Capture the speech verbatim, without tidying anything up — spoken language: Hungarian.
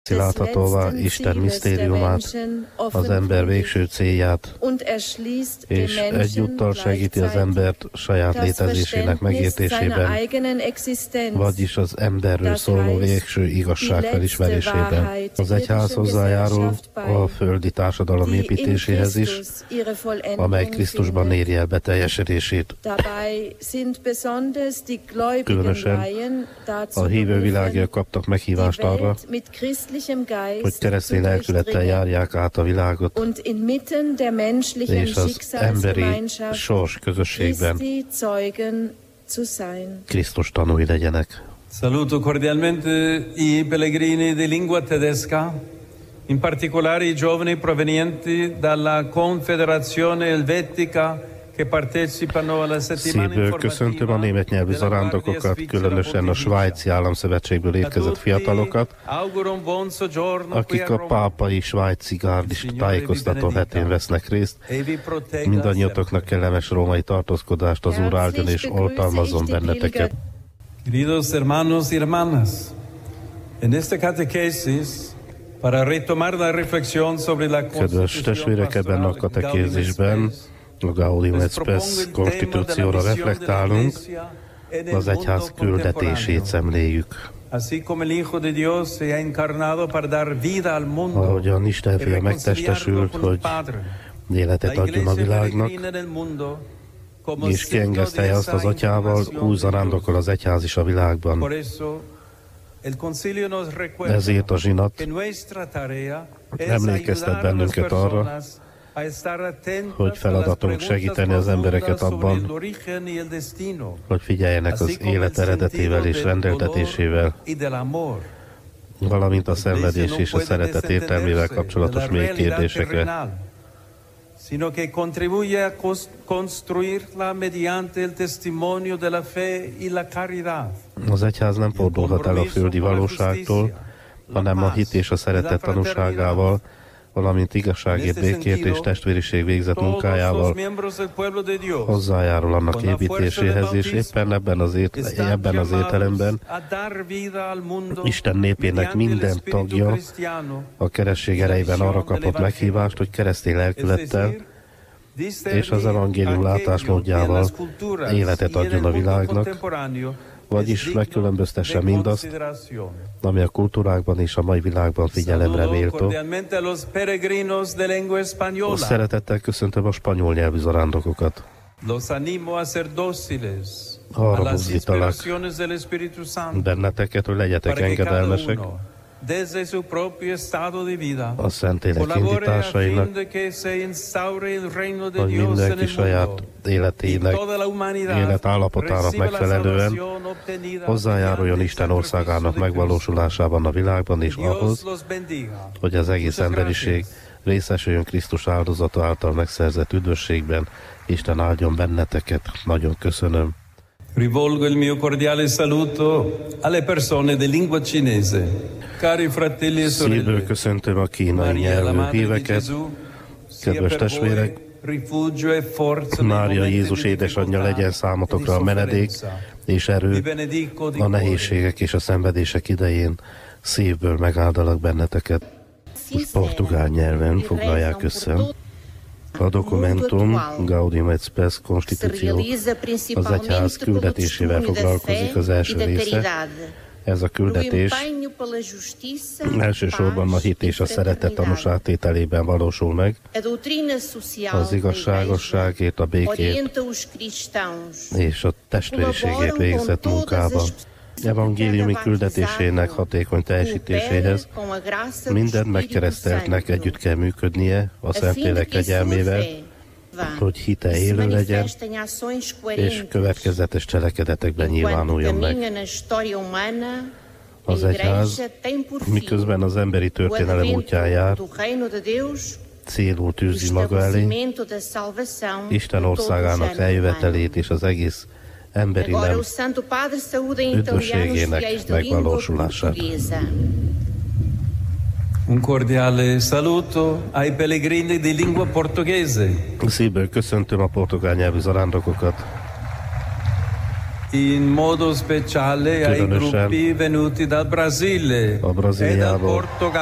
láthatóvá Isten misztériumát, az ember végső célját, és egyúttal segíti az embert saját létezésének megértésében, vagyis az emberről szóló végső igazság felismerésében. Az egyház hozzájárul a földi társadalom építéséhez is, amely Krisztusban éri el beteljesedését. Különösen a hívő világért kaptak meghívást arra, hogy keresztény lelkülettel járják át a világot, és az emberi sors közösségben Krisztus tanúi legyenek. Saluto cordialmente i pellegrini di lingua tedesca, in particolare i giovani provenienti dalla Confederazione Elvetica. Szívből köszöntöm a német nyelvű zarándokokat, különösen a Svájci Államszövetségből érkezett fiatalokat, akik a pápai svájci gárdista tájékoztató hetén vesznek részt. Mindannyiatoknak kellemes római tartózkodást, az Úr áldjon és oltalmazzon benneteket. Queridos hermanos y hermanas, en esta catequesis, para retomar la reflexión sobre la Kedves testvérek, ebben a katekézisben a Gaudium et Spes konstitúcióra reflektálunk, az egyház küldetését szemléljük. Ahogyan Isten fia megtestesült, hogy életet adjon a világnak, és kiengesztelje azt az atyával, úgy zarándokol az egyház is a világban. Ezért a zsinat emlékeztet bennünket arra, hogy feladatunk segíteni az embereket abban, hogy figyeljenek az élet eredetével és rendeltetésével, valamint a szenvedés és a szeretet értelmével kapcsolatos mély kérdésekre. Sino que contribuye a construirla mediante el testimonio de la fe y la caridad. Az egyház nem fordulhat el a földi valóságtól, hanem a hit és a szeretet tanúságával, valamint igazságért, békért és testvériség végzett munkájával hozzájárul annak építéséhez, és éppen ebben az, ért, ebben az értelemben Isten népének minden tagja a keresztség erejében arra kapott meghívást, hogy keresztény lelkülettel és az evangélium látásmódjával életet adjon a világnak, vagyis megkülönböztesse mindazt, ami a kultúrákban és a mai világban figyelemre méltó. Szeretettel köszöntöm a spanyol nyelvű zarándokokat. Arra buzdítalak benneteket, hogy legyetek engedelmesek a Szentlélek indításainak, hogy mindenki saját életének, életállapotának megfelelően hozzájáruljon Isten országának megvalósulásában a világban, és ahhoz, hogy az egész emberiség részesüljön Krisztus áldozata által megszerzett üdvösségben. Isten áldjon benneteket. Nagyon köszönöm. Rivolgo il mio cordiale saluto alle persone di lingua cinese. Cari fratelli e sorelle. Szívből köszöntöm a kínai nyelvű híveket. Kedves testvérek, Mária Jézus édesanyja legyen számotokra a menedék és erő a nehézségek és a szenvedések idején. Szívből megáldalak benneteket. Portugál nyelven foglalják össze. A dokumentum Gaudium et Spes konstitúció az egyház küldetésével foglalkozik, az első része. Ez a küldetés elsősorban a hit és a szeretet tanúságtételében valósul meg, az igazságosságért, a békét és a testvériségért végzett munkában. Evangéliumi küldetésének hatékony teljesítéséhez minden megkereszteltnek együtt kell működnie a Szentlélek kegyelmével, hogy hite élő legyen, és következetes cselekedetekben nyilvánuljon meg. Az egyház, miközben az emberi történelem útján jár, célul tűzi maga elé Isten országának eljövetelét és az egész emberi nem üdvösségének megvalósulását. Un cordiale saluto ai pellegrini di lingua portoghese. Szívből köszöntöm a portugál nyelvű zarándokokat. in modo speciale ai gruppi venuti dal Brasile a e dal Brazíliából, Portogallo.